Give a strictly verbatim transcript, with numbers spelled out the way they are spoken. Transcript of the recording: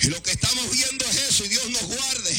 Y lo que estamos viendo es eso, y Dios nos guarde.